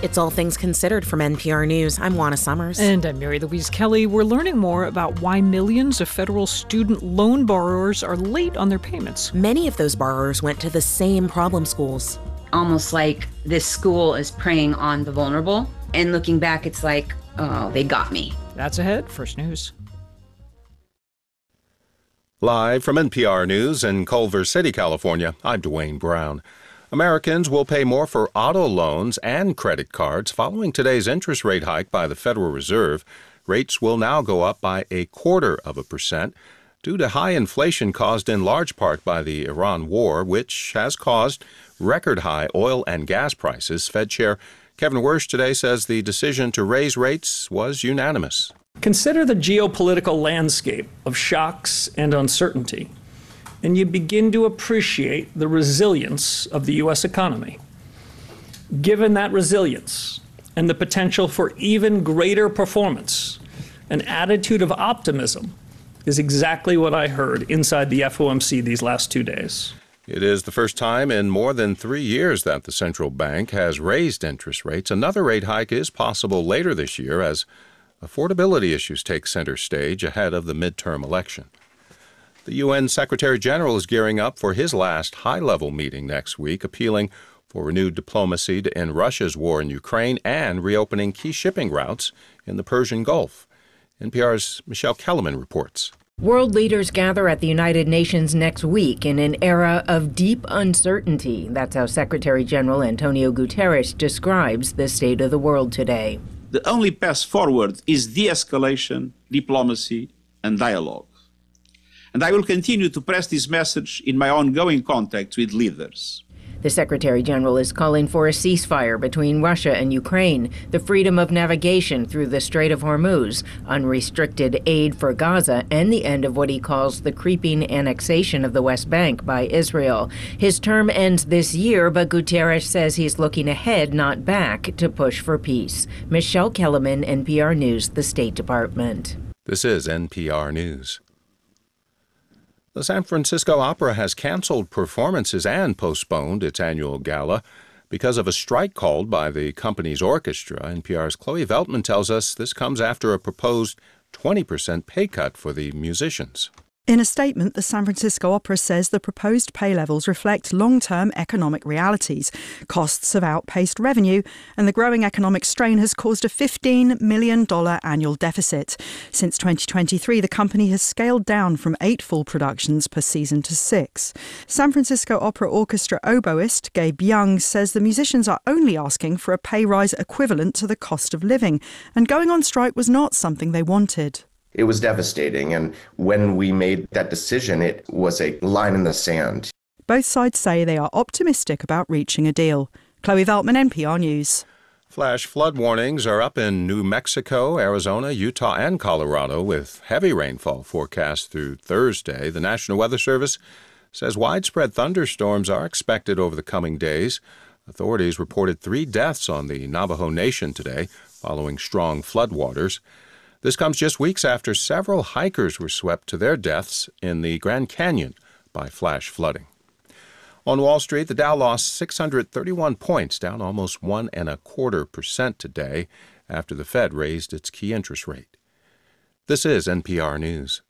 It's All Things Considered from NPR News. I'm Juana Summers. And I'm Mary Louise Kelly. We're learning more about why millions of federal student loan borrowers are late on their payments. Many of those borrowers went to the same problem schools. Almost like this school is preying on the vulnerable. And looking back, it's like, oh, they got me. That's ahead. First News. Live from NPR News in Culver City, California, I'm Dwayne Brown. Americans will pay more for auto loans and credit cards following today's interest rate hike by the Federal Reserve. Rates will now go up by 0.25% due to high inflation caused in large part by the Iran war, which has caused record-high oil and gas prices. Fed Chair Kevin Warsh today says the decision to raise rates was unanimous. Consider the geopolitical landscape of shocks and uncertainty, and you begin to appreciate the resilience of the U.S. economy. Given that resilience and the potential for even greater performance, an attitude of optimism is exactly what I heard inside the FOMC these last 2 days. It is the first time in more than 3 years that the central bank has raised interest rates. Another rate hike is possible later this year as affordability issues take center stage ahead of the midterm election. The UN Secretary General is gearing up for his last high-level meeting next week, appealing for renewed diplomacy to end Russia's war in Ukraine and reopening key shipping routes in the Persian Gulf. NPR's Michelle Kellerman reports. World leaders gather at the United Nations next week in an era of deep uncertainty. That's how Secretary General Antonio Guterres describes the state of the world today. The only path forward is de-escalation, diplomacy, and dialogue. And I will continue to press this message in my ongoing contacts with leaders. The Secretary General is calling for a ceasefire between Russia and Ukraine, the freedom of navigation through the Strait of Hormuz, unrestricted aid for Gaza, and the end of what he calls the creeping annexation of the West Bank by Israel. His term ends this year, but Guterres says he's looking ahead, not back, to push for peace. Michelle Kellerman, NPR News, the State Department. This is NPR News. The San Francisco Opera has canceled performances and postponed its annual gala because of a strike called by the company's orchestra. NPR's Chloe Veltman tells us this comes after a proposed 20% pay cut for the musicians. In a statement, the San Francisco Opera says the proposed pay levels reflect long-term economic realities. Costs have outpaced revenue, and the growing economic strain has caused a $15 million annual deficit. Since 2023, the company has scaled down from 8 full productions per season to 6. San Francisco Opera Orchestra oboist Gabe Young says the musicians are only asking for a pay rise equivalent to the cost of living, and going on strike was not something they wanted. It was devastating, and when we made that decision, it was a line in the sand. Both sides say they are optimistic about reaching a deal. Chloe Veltman, NPR News. Flash flood warnings are up in New Mexico, Arizona, Utah, and Colorado, with heavy rainfall forecast through Thursday. The National Weather Service says widespread thunderstorms are expected over the coming days. Authorities reported 3 deaths on the Navajo Nation today following strong floodwaters. This comes just weeks after several hikers were swept to their deaths in the Grand Canyon by flash flooding. On Wall Street, the Dow lost 631 points, down almost 1.25% today after the Fed raised its key interest rate. This is NPR News.